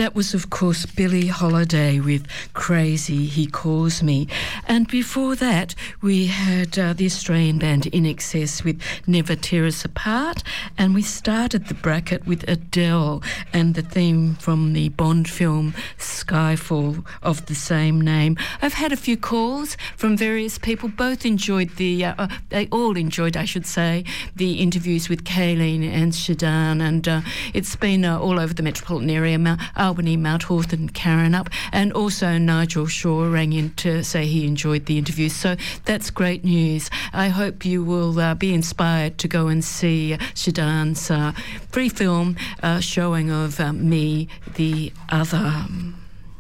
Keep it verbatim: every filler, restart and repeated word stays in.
that was, of course, Billie Holiday with Crazy He Calls Me. And before that, we had uh, the Australian band In Excess with Never Tear Us Apart. And we started the bracket with Adele and the theme from the Bond film Skyfall of the same name. I've had a few calls from various people. Both enjoyed the, uh, they all enjoyed, I should say, the interviews with Kayleen and Shadan. And uh, it's been uh, all over the metropolitan area, Mount Albany, Mount Hawthorn, Karrinyup, and also Nigel Shaw rang in to say he enjoyed the interview. So that's great news. I hope you will uh, be inspired to go and see uh, Shadan's uh, free film uh, showing of uh, Me, the Other.